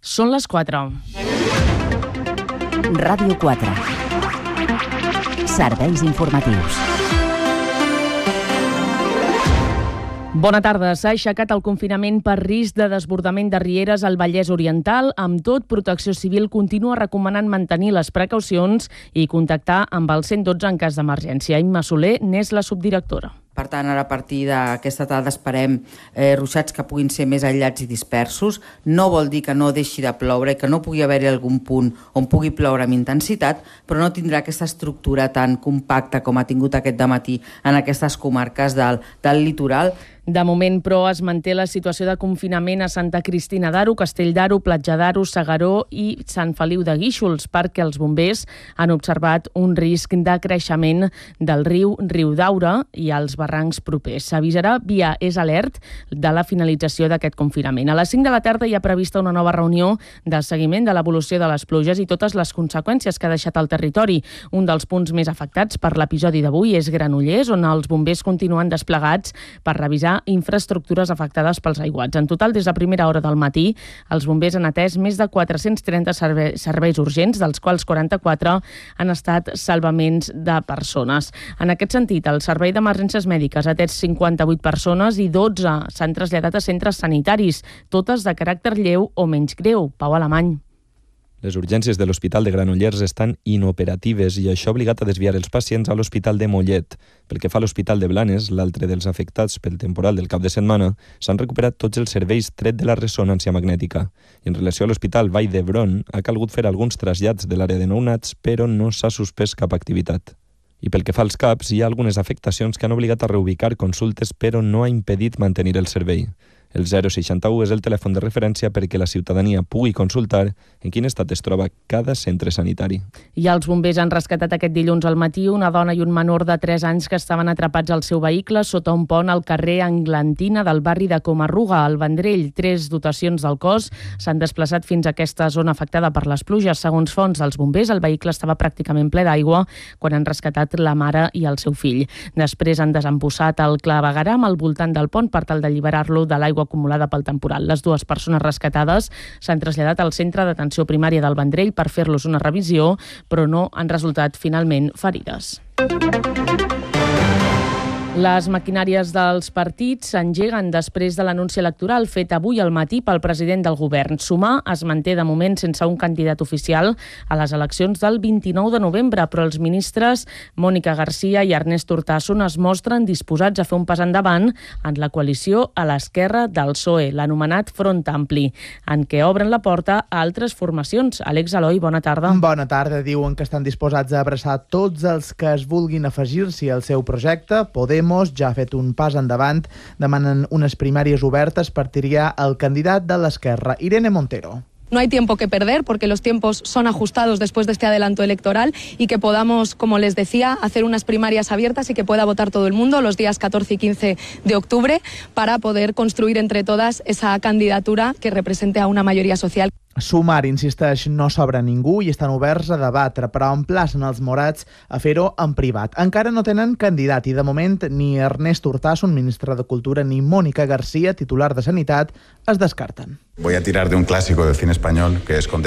Són les 4. Ràdio 4. Serveis informatius. Bona tarda. S'ha aixecat el confinament per risc de desbordament de rieres al Vallès Oriental. Amb tot, Protecció Civil continua recomanant mantenir les precaucions i contactar amb el 112 en cas d'emergència. Imma Soler n'és la subdirectora. Per tant, ara a partir d'aquesta tarda esperem ruixats que puguin ser més aïllats i dispersos. No vol dir que no deixi de ploure i que no pugui haver-hi algun punt on pugui ploure amb intensitat, però no tindrà aquesta estructura tan compacta com ha tingut aquest dematí en aquestes comarques del litoral. De moment, però, es manté la situació de confinament a Santa Cristina d'Aro, Castell d'Aro, Platja d'Aro, S'Agaró i Sant Feliu de Guíxols, perquè els bombers han observat un risc de creixement del riu Daura i els barrancs propers. S'avisarà via alert de la finalització d'aquest confinament. A les 5 de la tarda hi ha prevista una nova reunió de seguiment de l'evolució de les pluges i totes les conseqüències que ha deixat el territori. Un dels punts més afectats per l'episodi d'avui és Granollers, on els bombers continuen desplegats per revisar infraestructures afectades pels aiguats. En total, des de primera hora del matí, els bombers han atès més de 430 serveis urgents, dels quals 44 han estat salvaments de persones. En aquest sentit, el Servei d'Emergències Mèdiques ha atès 58 persones i 12 s'han traslladat a centres sanitaris, totes de caràcter lleu o menys greu. Pau Alemany. Les urgències de l'Hospital de Granollers estan inoperatives i això ha obligat a desviar els pacients a l'Hospital de Mollet. Pel que fa a l'Hospital de Blanes, l'altre dels afectats pel temporal del cap de setmana, s'han recuperat tots els serveis tret de la ressonància magnètica. I en relació a l'Hospital Vall d'Hebron, ha calgut fer alguns trasllats de l'àrea de nounats, però no s'ha suspès cap activitat. I pel que fa als CAPs, hi ha algunes afectacions que han obligat a reubicar consultes, però no ha impedit mantenir el servei. El 061 és el telèfon de referència perquè la ciutadania pugui consultar en quin estat es troba cada centre sanitari. I els bombers han rescatat aquest dilluns al matí una dona i un menor de 3 anys que estaven atrapats al seu vehicle sota un pont al carrer Anglantina del barri de Comarruga, al Vendrell. 3 dotacions del cos s'han desplaçat fins a aquesta zona afectada per les pluges. Segons fonts dels bombers, el vehicle estava pràcticament ple d'aigua quan han rescatat la mare i el seu fill. Després han desembussat el clavegueram al voltant del pont per tal d'alliberar-lo de l'aigua acumulada pel temporal. Les 2 persones rescatades s'han traslladat al centre d'atenció primària del Vendrell per fer-los una revisió, però no han resultat finalment ferides. Les maquinàries dels partits s'engeguen després de l'anunci electoral fet avui al matí pel president del govern. Sumar es manté de moment sense un candidat oficial a les eleccions del 29 de novembre, però els ministres Mònica Garcia i Ernest Urtasun es mostren disposats a fer un pas endavant en la coalició a l'esquerra del PSOE, l'anomenat Front Ampli, en què obren la porta a altres formacions. Àlex Aloi, bona tarda. Bona tarda. Diuen que estan disposats a abraçar tots els que es vulguin afegir-s'hi al seu projecte. Podemos ja ha fet un pas endavant, demanen unes primàries obertes per triar el candidat de l'esquerra, Irene Montero. No hay tiempo que perder porque los tiempos son ajustados después de este adelanto electoral y que podamos, como les decía, hacer unas primarias abiertas y que pueda votar todo el mundo los días 14 y 15 de octubre para poder construir entre todas esa candidatura que represente a una mayoría social. Sumar, insisteix, no sobra ningú i estan oberts a debatre, però emplacen els morats a fer-ho en privat. Encara no tenen candidat i, de moment, ni Ernest Urtasun, ministre de Cultura, ni Mónica García, titular de Sanitat, es descarten. Voy a tirar de un clásico del cine español, que es